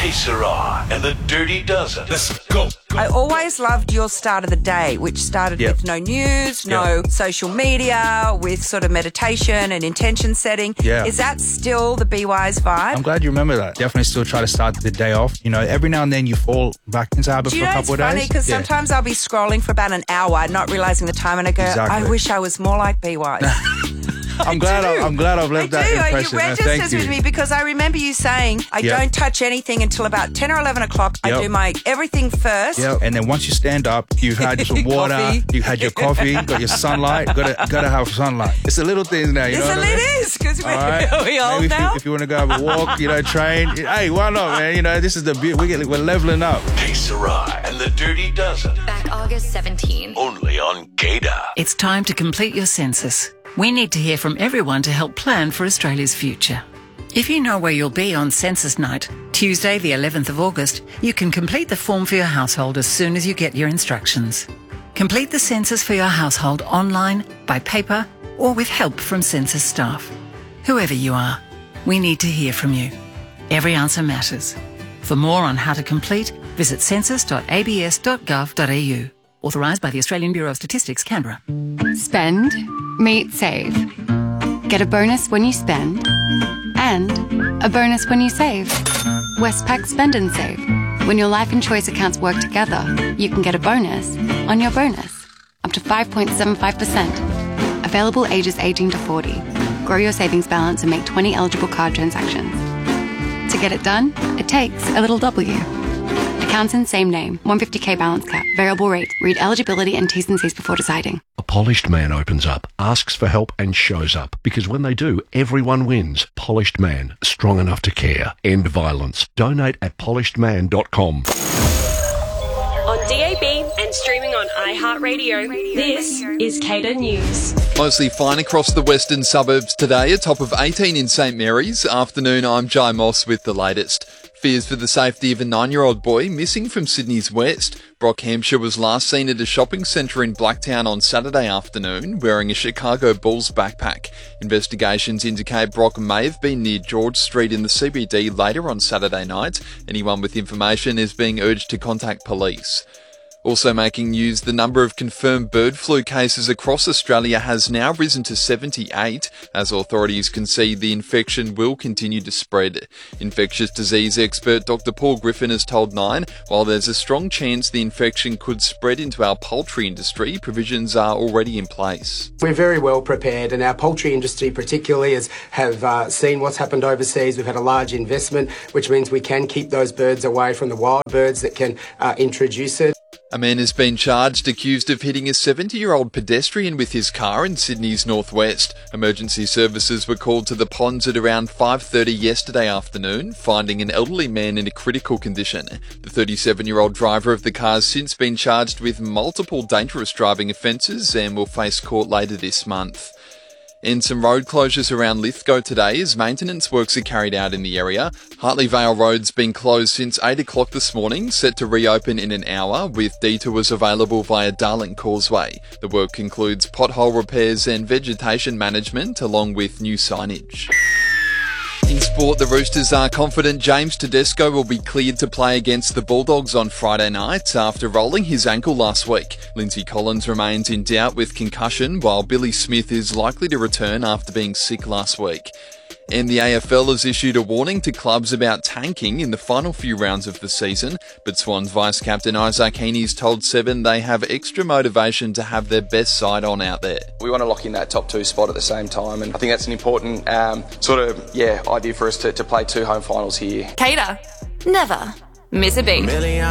Hey, Sarah and the Dirty Dozen. Let's go. I always loved your start of the day, which started with no news, no social media, with sort of meditation and intention setting. Yeah. Is that still the Be Wise vibe? I'm glad you remember that. Definitely still try to start the day off. You know, every now and then you fall back into habit for a couple of days. It's funny because sometimes I'll be scrolling for about an hour, not realising the time, and I go, I wish I was more like Be Wise. I'm glad I've left that impression. You registers with me because I remember you saying I don't touch anything until about 10 or 11 o'clock. I do my everything first. And then once you stand up, you've had some water, you had your coffee, got your sunlight. Got to have sunlight. It's the little things now. You know what I mean? It is because we old now. If you want to go have a walk, train. Hey, why not, man? This is the beauty. We're leveling up. Hey, Sarah and the Dirty Dozen. Back August 17. Only on Gator. It's time to complete your census. We need to hear from everyone to help plan for Australia's future. If you know where you'll be on census night, Tuesday the 11th of August, you can complete the form for your household as soon as you get your instructions. Complete the census for your household online, by paper, or with help from census staff. Whoever you are, we need to hear from you. Every answer matters. For more on how to complete, visit census.abs.gov.au. Authorised by the Australian Bureau of Statistics, Canberra. Spend, meet, save. Get a bonus when you spend and a bonus when you save. Westpac Spend and Save. When your life and choice accounts work together, you can get a bonus on your bonus. Up to 5.75%. Available ages 18 to 40. Grow your savings balance and make 20 eligible card transactions. To get it done, it takes a little W. Accounts in same name. 150k balance cap. Variable rate. Read eligibility and T's and C's before deciding. A polished man opens up, asks for help and shows up. Because when they do, everyone wins. Polished Man. Strong enough to care. End violence. Donate at polishedman.com. On DAB and streaming on iHeartRadio, this is Cater News. Mostly fine across the western suburbs today, a top of 18 in St Mary's. Afternoon, I'm Jai Moss with the latest. Fears for the safety of a 9-year-old boy missing from Sydney's west. Brock Hampshire was last seen at a shopping centre in Blacktown on Saturday afternoon, wearing a Chicago Bulls backpack. Investigations indicate Brock may have been near George Street in the CBD later on Saturday night. Anyone with information is being urged to contact police. Also making news, the number of confirmed bird flu cases across Australia has now risen to 78, as authorities concede the infection will continue to spread. Infectious disease expert Dr. Paul Griffin has told Nine, while there's a strong chance the infection could spread into our poultry industry, provisions are already in place. We're very well prepared, and our poultry industry particularly have seen what's happened overseas. We've had a large investment, which means we can keep those birds away from the wild birds that can introduce it. A man has been charged accused of hitting a 70-year-old pedestrian with his car in Sydney's northwest. Emergency services were called to the ponds at around 5:30 yesterday afternoon, finding an elderly man in a critical condition. The 37-year-old driver of the car has since been charged with multiple dangerous driving offences and will face court later this month. And some road closures around Lithgow today as maintenance works are carried out in the area. Hartley Vale Road's been closed since 8 o'clock this morning, set to reopen in an hour, with detours available via Darling Causeway. The work includes pothole repairs and vegetation management, along with new signage. In sport, the Roosters are confident James Tedesco will be cleared to play against the Bulldogs on Friday night after rolling his ankle last week. Lindsay Collins remains in doubt with concussion, while Billy Smith is likely to return after being sick last week. And the AFL has issued a warning to clubs about tanking in the final few rounds of the season, but Swans vice-captain Isaac Heaney's told Seven they have extra motivation to have their best side on out there. We want to lock in that top 2 spot at the same time, and I think that's an important idea for us to play 2 home finals here. Cater. Never miss a beat.